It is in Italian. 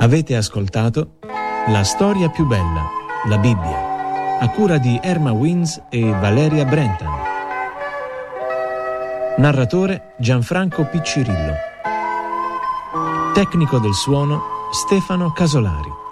Avete ascoltato La storia più bella, la Bibbia, a cura di Erma Wins e Valeria Brentan. Narratore Gianfranco Piccirillo. Tecnico del suono Stefano Casolari.